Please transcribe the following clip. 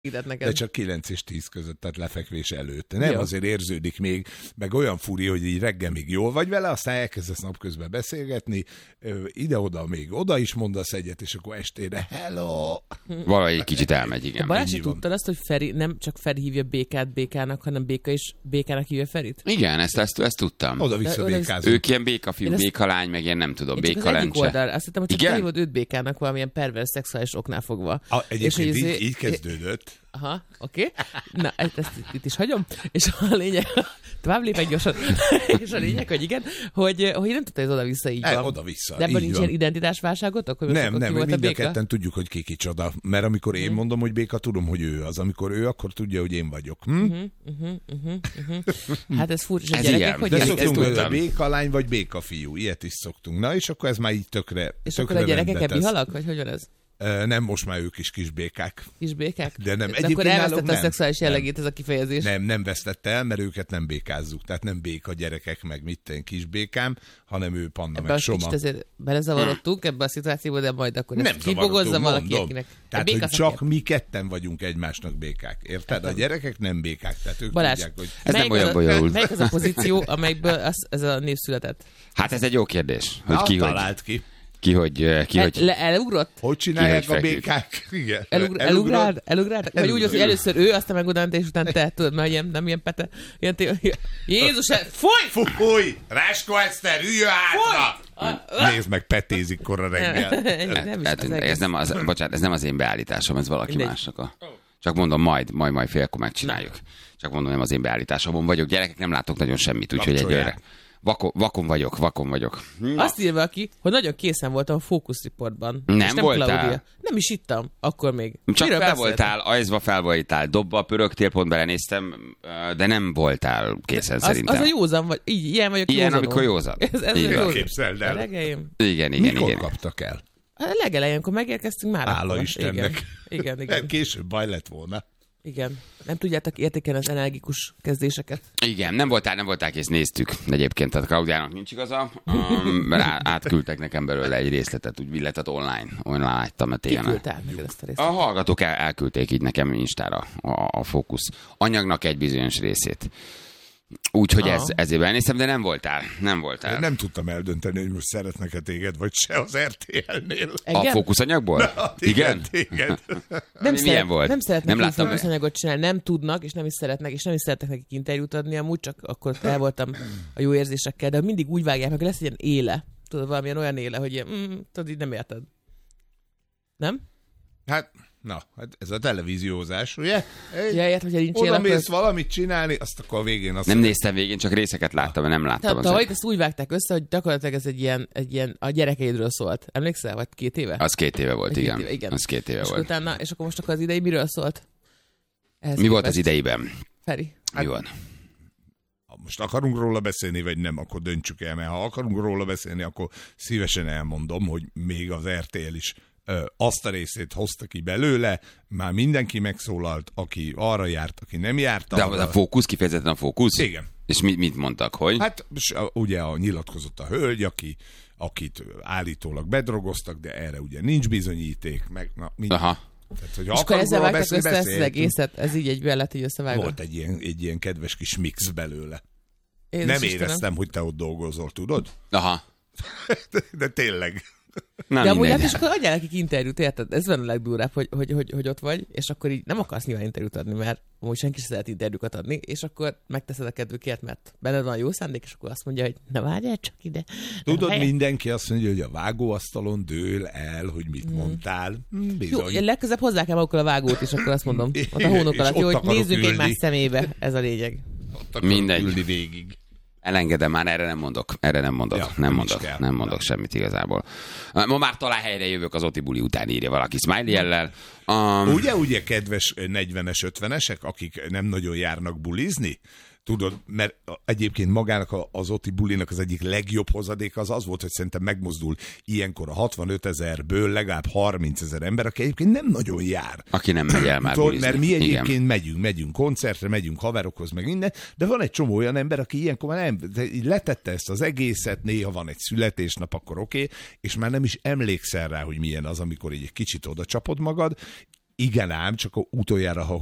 De csak 9 és 10 között, tehát lefekvés előtt. Nem, azért érződik még, meg olyan furi, hogy így reggel még jól vagy vele, aztán elkezdesz napközben beszélgetni, ide-oda még oda is mondasz egyet, és akkor estére hello! Valahogy egy kicsit elmegy, igen. Balázs, tudtad azt, hogy Feri, nem csak Feri hívja Békát Békának, hanem Béka is Békának hívja Ferit? Igen, ezt tudtam. Oda-vissza békázunk. Ők ilyen békafiú, békalány, meg ilyen nem tudom, békalencse. Azt hittem, hogy csak te hívod őt Békának valamilyen pervers szexuális oknál fogva. Egyébként így kezdődött. Aha, oké. Na, ezt itt is hagyom. És a lényeg, tovább lépek gyorsan, és a lényeg, hogy igen, hogy nem tudta, hogy oda-vissza így van. Oda-vissza, de ebben nincs ilyen identitásválságotok? Hogy nem, mind a ketten tudjuk, hogy ki kicsoda. Mert amikor én mondom, hogy Béka, tudom, hogy ő az. Amikor ő, akkor tudja, hogy én vagyok. Hát ez furcsa, hogy gyerekek, hogy de szoktunk békalány vagy békafiú. Ilyet is szoktunk. Na, és akkor ez már így tökre. És akkor a gyerekek ebbi halak, vagy hogy van ez? Nem, most már ők is kisbékák. Kisbékák? De nem. De akkor elvesztette a szexuális jellegét ez a kifejezés. Nem vesztette el, mert őket nem békázzuk. Tehát nem béka gyerekek, meg mitten kisbékám, hanem ő Panna, ebbe meg Soma. Ezért belezavarodtunk ebbe a szituációba, de majd akkor nem ezt kibogozza valaki, akinek. Tehát, hogy csak mi ketten vagyunk egymásnak békák. Érted? A gyerekek nem békák. Tehát ők Balázs, tudják, hogy... Ez nem olyan bonyolult. Melyik az a pozíció, amelyikből ez a név született? Hát ez egy jó kérdés. Hogy ki talált ki. Ki hogy... Elugrott? Hogy csinálják a békák? Igen. Elugráltak? Vagy úgy, hogy először ő, aztán meg oda, és utána te, tudod, mert nem ilyen pete. Jézus, fúj! Ráskó Eszter, üljön hátra! Nézd meg, petézik korra reggel. Ez nem az én beállításom, ez valaki másnak. Csak mondom, majd félkor megcsináljuk. Csak mondom, nem az én beállításomon vagyok. Gyerekek, nem látok nagyon semmit, úgyhogy egyőre. Vakon vagyok. Azt írja valaki, hogy nagyon készen voltam a Focus Reportban. Nem voltál? Claudia. Nem is ittam, akkor még. Csak fel voltál, ajzva fel voltál, dobba, pörögtél, pont belenéztem, de nem voltál készen szerintem. Az a józan vagy, ilyen vagyok ilyen, józanom. Amikor józan. Ez képzeld el. Igen. Mikor kaptak el? A legelején, amikor megérkeztünk már. Hála Istennek. Igen. Később baj lett volna. Igen. Nem tudjátok értékelni az energikus kezdéseket. Igen, nem voltál kész, néztük. Egyébként a Klaudiának nincs igaza. Átküldtek nekem belőle egy részletet, úgy billetett online láttam a télen. Ki küldte neked ezt a részletet? A hallgatók elküldték így nekem Instára a Fókusz anyagnak egy bizonyos részét. Úgyhogy ezért elnéztem, de nem voltál. Nem tudtam eldönteni, hogy most szeretnek-e téged, vagy se az RTL-nél. A fókuszanyagból? Igen? Milyen volt? Nem szeretnek fókuszanyagot csinálni, nem tudnak, és nem is szeretnek, és nem is szeretnek nekik interjút adni, amúgy csak akkor el voltam a jó érzésekkel, de mindig úgy vágják meg, hogy lesz egy ilyen éle. Tudod, valamilyen olyan éle, hogy ilyen, tudod, így nem érted. Nem? Hát ez a televíziózás, ugye? Hogyha nincs oda mész valamit csinálni, azt akkor a végén... Nem néztem végén, csak részeket láttam, nem láttam. Tavaly ezt úgy vágták össze, hogy gyakorlatilag ez egy ilyen a gyerekeidről szólt. Emlékszel? Vagy 2 éve? Az 2 éve volt, igen. Az 2 éve volt. Utána, és akkor most az idei miről szólt? Mi volt az ideiben? Feri. Mi van? Ha most akarunk róla beszélni, vagy nem, akkor döntsük el, mert ha akarunk róla beszélni, akkor szívesen elmondom, hogy még az RTL is azt a részét hozta ki belőle, már mindenki megszólalt, aki arra járt, aki nem járt arra. De a Fókusz, kifejezetten a Fókusz? Igen. És mit mondtak, hogy? Hát ugye nyilatkozott a hölgy, akit állítólag bedrogoztak, de erre ugye nincs bizonyíték, meg Aha. Tehát, hogy és akkor ezzel vágtak össze ezt az egészet, ez így egy lett így összevágva. Volt egy ilyen kedves kis mix belőle. Nem éreztem, hogy te ott dolgozol, tudod? Aha. De tényleg. De amúgy hát is akkor adjál nekik interjút, érted? Ez van a legdurvább, hogy ott vagy, és akkor így nem akarsz nyilván interjút adni, mert amúgy senki sem szeret interjúkat adni, és akkor megteszed a kedvükért, mert benned van jó szándék, és akkor azt mondja, hogy na várjál csak ide. Tudod, mindenki azt mondja, hogy a vágóasztalon dől el, hogy mit mondtál. Bizony. Jó, legközebb hozzá kell magukkal a vágót, és akkor azt mondom, ott a hónok alatt, jó, hogy nézzünk egymás szemébe, ez a lényeg. Mindegy. Végig. Elengedem már, erre nem mondok. Ja, nem mondok semmit igazából. Ma már talán helyre jövök az Oti buli után, írja valaki smiley-jellel. Ugye kedves 40-es, 50-esek, akik nem nagyon járnak bulizni? Tudod, mert egyébként magának az Oti bulinak az egyik legjobb hozadéka az volt, hogy szerintem megmozdul ilyenkor a 65 000-ből legalább 30 000 ember, aki egyébként nem nagyon jár. Aki nem megy el már bulizni. Mert mi egyébként megyünk koncertre, megyünk haverokhoz, meg minden, de van egy csomó olyan ember, aki ilyenkor már nem, letette ezt az egészet, néha van egy születésnap, akkor oké, és már nem is emlékszel rá, hogy milyen az, amikor egy kicsit oda csapod magad, Igen ám, csak utoljára, ha